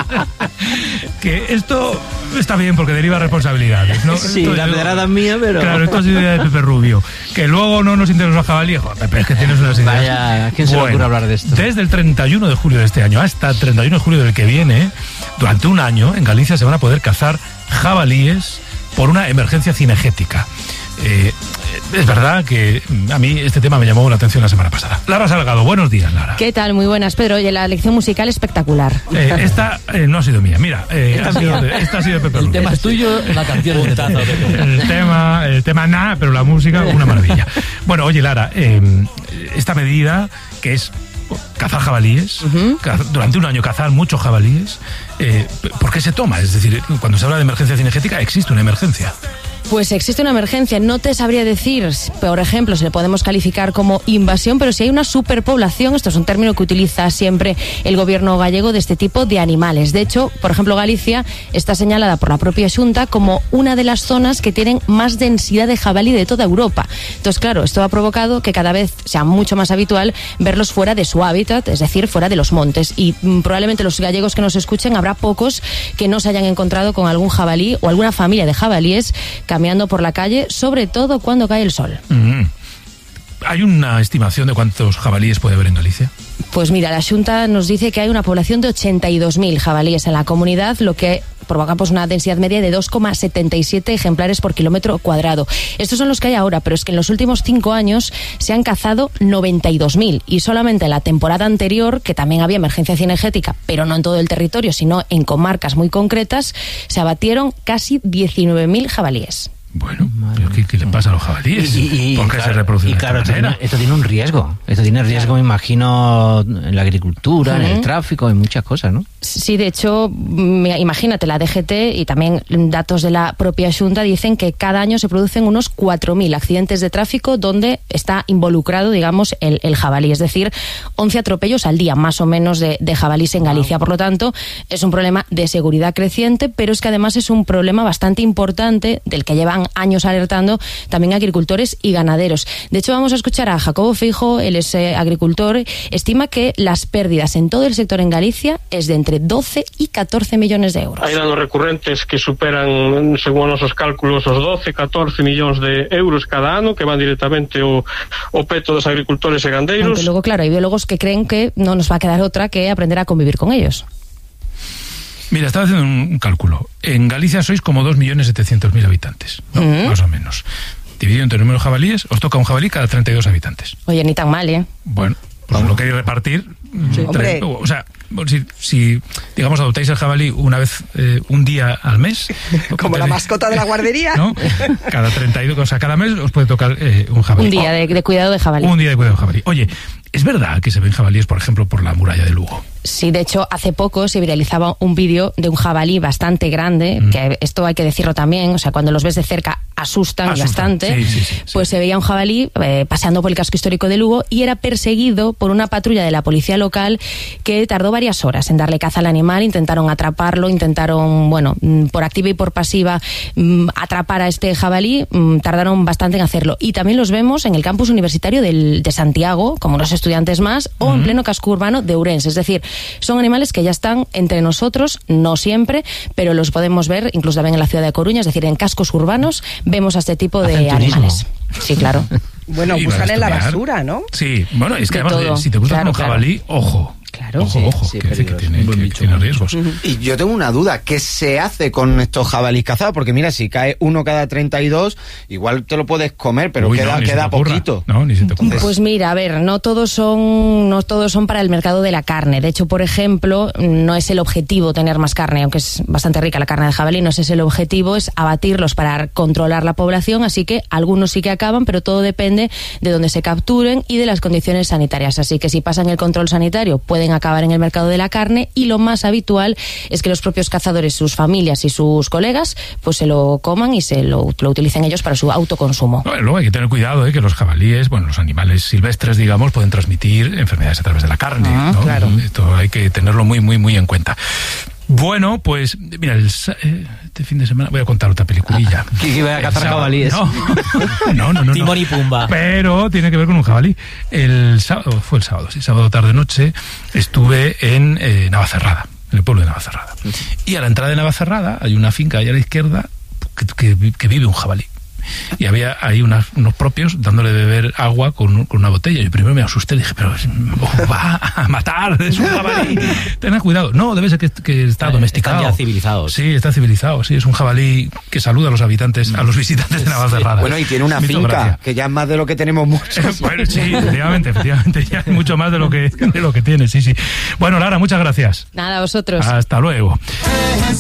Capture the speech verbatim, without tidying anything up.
Que esto está bien porque deriva responsabilidades, ¿no? Sí, esto la yo, pedrada mía, pero... Claro, esto es idea de Pepe Rubio. Que luego no nos interesa los jabalíes. Joder, Pepe, es que tienes unas ideas. Vaya, ¿a quién se bueno, le ocurre hablar de esto? Desde el treinta y uno de julio de este año hasta el treinta y uno de julio del que viene, durante un año, en Galicia se van a poder cazar jabalíes por una emergencia cinegética. Eh, es verdad que a mí este tema me llamó la atención la semana pasada. Lara Salgado, buenos días, Lara. ¿Qué tal? Muy buenas, Pedro. Oye, la lección musical espectacular. Eh, esta eh, no ha sido mía, mira, eh, ha sido de, esta ha sido de Pepe El Rubio. tema es tuyo, la canción es de Tazo. El tema, el tema nada, pero la música una maravilla. Bueno, oye, Lara, eh, esta medida que es cazar jabalíes, uh-huh. caz- durante un año cazar muchos jabalíes, eh, ¿por qué se toma? Es decir, cuando se habla de emergencia cinegética, existe una emergencia. Pues existe una emergencia. No te sabría decir, por ejemplo, si le podemos calificar como invasión, pero si hay una superpoblación, esto es un término que utiliza siempre el gobierno gallego, de este tipo de animales. De hecho, por ejemplo, Galicia está señalada por la propia Xunta como una de las zonas que tienen más densidad de jabalí de toda Europa. Entonces, claro, esto ha provocado que cada vez sea mucho más habitual verlos fuera de su hábitat, es decir, fuera de los montes. Y mm, probablemente los gallegos que nos escuchen, habrá pocos que no se hayan encontrado con algún jabalí o alguna familia de jabalíes caminando por la calle, sobre todo cuando cae el sol. Mm. ¿Hay una estimación de cuántos jabalíes puede haber en Galicia? Pues mira, la Xunta nos dice que hay una población de ochenta y dos mil jabalíes en la comunidad, lo que provoca pues una densidad media de dos coma setenta y siete ejemplares por kilómetro cuadrado. Estos son los que hay ahora, pero es que en los últimos cinco años se han cazado noventa y dos mil, y solamente en la temporada anterior, que también había emergencia cinegética, pero no en todo el territorio, sino en comarcas muy concretas, se abatieron casi diecinueve mil jabalíes. Bueno, pero ¿qué, qué le pasa a los jabalíes? Y, y, ¿Por qué claro, se reproducen y de claro, esta esto manera? tiene, esto tiene un riesgo. Esto tiene riesgo, me imagino, en la agricultura, uh-huh. en el tráfico, en muchas cosas, ¿no? Sí, de hecho, imagínate, la D G T y también datos de la propia Xunta dicen que cada año se producen unos cuatro mil accidentes de tráfico donde está involucrado, digamos, el, el jabalí. Es decir, once atropellos al día, más o menos, de, de jabalíes en Galicia. Por lo tanto, es un problema de seguridad creciente, pero es que además es un problema bastante importante del que llevan años alertando también agricultores y ganaderos. De hecho, vamos a escuchar a Jacobo Feijóo, él es eh, agricultor, estima que las pérdidas en todo el sector en Galicia es de entre doce y catorce millones de euros. Hai danos recurrentes que superan, según os nosos cálculos, os doce, catorce millóns de euros cada ano, que van directamente ao, ao peto dos agricultores e gandeiros. Aunque luego, claro, hay biólogos que creen que no nos va a quedar otra que aprender a convivir con ellos. Mira, estaba haciendo un, un cálculo. En Galicia sois como dos millones setecientos mil habitantes, ¿no? Uh-huh. Más o menos. Dividido entre el número de jabalíes, os toca un jabalí cada treinta y dos habitantes. Oye, ni tan mal, ¿eh? Bueno, pues lo queréis repartir. Sí. Tre- o sea, si, si, digamos, adoptáis el jabalí una vez, eh, un día al mes. Como la mascota de la guardería. ¿No? Cada treinta y dos, o sea, cada mes os puede tocar eh, un jabalí. Un día de, de cuidado de jabalí. Un día de cuidado de jabalí. Oye, ¿es verdad que se ven jabalíes, por ejemplo, por la muralla de Lugo? Sí, de hecho, hace poco se viralizaba un vídeo de un jabalí bastante grande, mm. que esto hay que decirlo también, o sea, cuando los ves de cerca asustan, asustan. bastante, sí, sí, sí, pues sí. se veía un jabalí eh, paseando por el casco histórico de Lugo y era perseguido por una patrulla de la policía local que tardó varias horas en darle caza al animal, intentaron atraparlo, intentaron, bueno, por activa y por pasiva atrapar a este jabalí, tardaron bastante en hacerlo. Y también los vemos en el campus universitario del, de Santiago, como unos estudiantes más, o mm. en pleno casco urbano de Ourense, es decir, son animales que ya están entre nosotros, no siempre, pero los podemos ver incluso también en la ciudad de Coruña, es decir, en cascos urbanos vemos a este tipo de animales. Sí, claro. Bueno, buscan en la basura, ¿no? Sí, bueno, es que de además, todo. si te gusta Claro, un jabalí, claro. ojo. Claro, ojo, sí, ojo, sí, que, que, que, tiene, que, que tiene riesgos. Uh-huh. Y yo tengo una duda, ¿qué se hace con estos jabalíes cazados? Porque mira, si cae uno cada treinta y dos, igual te lo puedes comer, pero Uy, queda, no, queda poquito. No, ni se te ocurra. Pues mira, a ver, no todos son no todos son para el mercado de la carne. De hecho, por ejemplo, no es el objetivo tener más carne, aunque es bastante rica la carne de jabalí, no ese es el objetivo, es abatirlos para controlar la población, así que algunos sí que acaban, pero todo depende de dónde se capturen y de las condiciones sanitarias. Así que si pasan el control sanitario, pueden acabar en el mercado de la carne, y lo más habitual es que los propios cazadores, sus familias y sus colegas, pues se lo coman y se lo, lo utilicen ellos para su autoconsumo. Bueno, luego hay que tener cuidado, ¿eh? Que los jabalíes, bueno, los animales silvestres, digamos, pueden transmitir enfermedades a través de la carne, ah, ¿no? Claro. Esto hay que tenerlo muy, muy, muy en cuenta. Bueno, pues, mira, el, eh, este fin de semana voy a contar otra peliculilla. Ah, que iba a cazar jabalíes. No, no, no, no. Timón y Pumba. Pero tiene que ver con un jabalí. El sábado, fue el sábado, sí, sábado tarde noche, estuve en eh, Navacerrada. en el pueblo de Navacerrada. Y a la entrada de Navacerrada hay una finca ahí a la izquierda que, que, que vive un jabalí. Y había ahí unas, unos propios dándole de beber agua con, con una botella. Yo primero me asusté y dije, pero va a matar, es un jabalí. Tened cuidado. No, debe ser que, que está eh, domesticado. Están ya civilizados. Sí, está civilizado. Sí, es un jabalí que saluda a los habitantes, a los visitantes de Navacerrada. Bueno, y tiene una finca, que ya es más de lo que tenemos muchos. Bueno, sí, efectivamente, efectivamente, ya hay mucho más de lo que, de lo que tiene, sí, sí. Bueno, Lara, muchas gracias. Nada, a vosotros. Hasta luego.